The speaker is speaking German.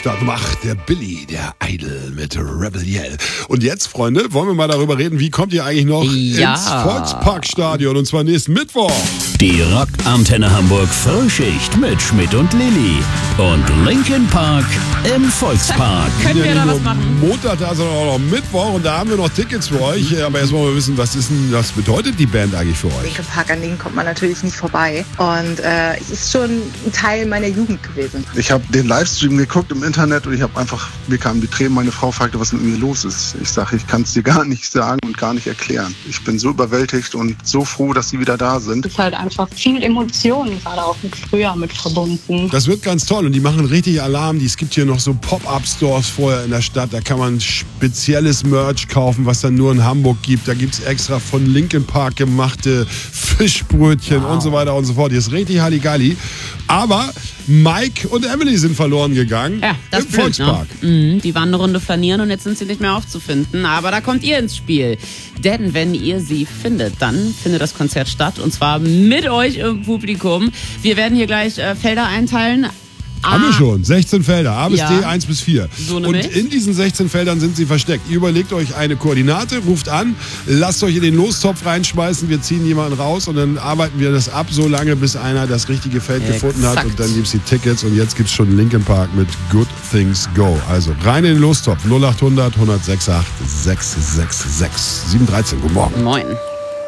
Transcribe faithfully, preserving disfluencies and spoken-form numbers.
Volksparkstadt macht der Billy, der Idol mit Rebel Yell. Und jetzt, Freunde, wollen wir mal darüber reden, wie kommt ihr eigentlich noch ja. ins Volksparkstadion? Und zwar nächsten Mittwoch. Die Rockantenne Hamburg Frühschicht mit Schmidt und Lilly und Linkin Park im Volkspark. Können wir Ja, da nicht was nur machen? Montag, da sondern auch noch Mittwoch. Und da haben wir noch Tickets für euch. Aber erst wollen wir wissen, was ist denn, was bedeutet die Band eigentlich für euch? Linkin Park, an denen kommt man natürlich nicht vorbei. Und äh, es ist schon ein Teil meiner Jugend gewesen. Ich habe den Livestream geguckt im Internet und ich habe einfach, mir kamen die Tränen, meine Frau fragte, was mit mir los ist. Ich sage, ich kann es dir gar nicht sagen und gar nicht erklären. Ich bin so überwältigt und so froh, dass sie wieder da sind. Es ist halt einfach viel Emotionen, gerade auch mit früher mit verbunden. Das wird ganz toll und die machen richtig Alarm. Es gibt hier noch so Pop-Up-Stores vorher in der Stadt. Da kann man spezielles Merch kaufen, was dann nur in Hamburg gibt. Da gibt es extra von Linkin Park gemachte Fischbrötchen wow. und so weiter und so fort. Hier ist richtig Halligalli. Aber Mike und Emily sind verloren gegangen ja, das im blöd, Volkspark. Ne? Mhm, die waren eine Runde flanieren und jetzt sind sie nicht mehr aufzufinden. Aber da kommt ihr ins Spiel. Denn wenn ihr sie findet, dann findet das Konzert statt. Und zwar mit euch im Publikum. Wir werden hier gleich äh, Felder einteilen. Haben wir schon. sechzehn Felder. A bis Ja. D, eins bis vier. So eine und Milch? in diesen sechzehn Feldern sind sie versteckt. Ihr überlegt euch eine Koordinate, ruft an, lasst euch in den Lostopf reinschmeißen, wir ziehen jemanden raus und dann arbeiten wir das ab, so lange, bis einer das richtige Feld Exakt. gefunden hat. Und dann gibt es die Tickets und jetzt gibt es schon Linkin Park mit Good Things Go. Also rein in den Lostopf. null acht hundert, eins null sechs acht, sechs sechs sechs, sieben eins drei. Guten Morgen. Moin.